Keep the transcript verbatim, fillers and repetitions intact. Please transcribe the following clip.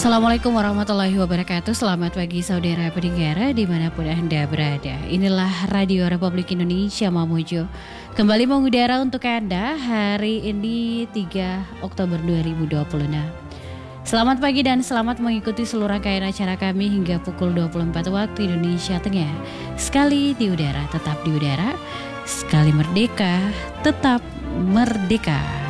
Assalamualaikum warahmatullahi wabarakatuh. Selamat pagi saudara pendengar dimanapun Anda berada. Inilah Radio Republik Indonesia Mamuju, kembali mengudara untuk Anda hari ini tiga Oktober dua ribu dua puluh enam. Selamat pagi dan selamat mengikuti seluruh rangkaian acara kami hingga pukul dua puluh empat waktu Indonesia Tengah. Sekali di udara, tetap di udara. Sekali merdeka, tetap merdeka.